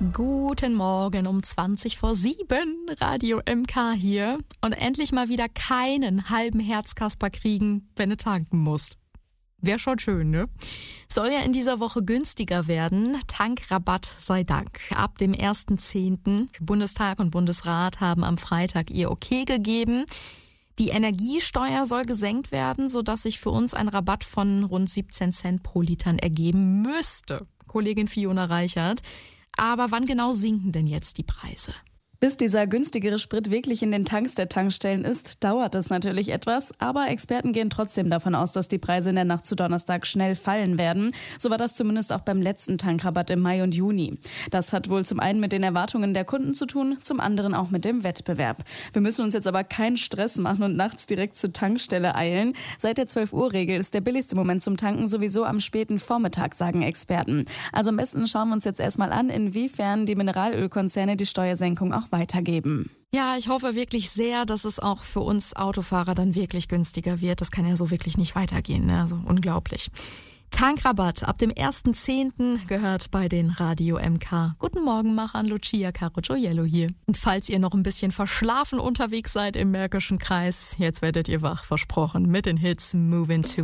Guten Morgen um 7:20, Radio MK hier. Und endlich mal wieder keinen halben Herzkasper kriegen, wenn du tanken musst. Wäre schon schön, ne? Soll ja in dieser Woche günstiger werden. Tankrabatt sei Dank. Ab dem 1.10. Bundestag und Bundesrat haben am Freitag ihr Okay gegeben. Die Energiesteuer soll gesenkt werden, sodass sich für uns ein Rabatt von rund 17 Cent pro Litern ergeben müsste. Kollegin Fiona Reichert. Aber wann genau sinken denn jetzt die Preise? Bis dieser günstigere Sprit wirklich in den Tanks der Tankstellen ist, dauert es natürlich etwas. Aber Experten gehen trotzdem davon aus, dass die Preise in der Nacht zu Donnerstag schnell fallen werden. So war das zumindest auch beim letzten Tankrabatt im Mai und Juni. Das hat wohl zum einen mit den Erwartungen der Kunden zu tun, zum anderen auch mit dem Wettbewerb. Wir müssen uns jetzt aber keinen Stress machen und nachts direkt zur Tankstelle eilen. Seit der 12-Uhr-Regel ist der billigste Moment zum Tanken sowieso am späten Vormittag, sagen Experten. Also am besten schauen wir uns jetzt erstmal an, inwiefern die Mineralölkonzerne die Steuersenkung auch weitergeben. Ja, ich hoffe wirklich sehr, dass es auch für uns Autofahrer dann wirklich günstiger wird. Das kann ja so wirklich nicht weitergehen, ne? Also unglaublich. Tankrabatt ab dem 1.10. gehört bei den Radio MK. Guten Morgen, Machan, Lucia Carocciollo hier. Und falls ihr noch ein bisschen verschlafen unterwegs seid im Märkischen Kreis, jetzt werdet ihr wach, versprochen, mit den Hits Moving to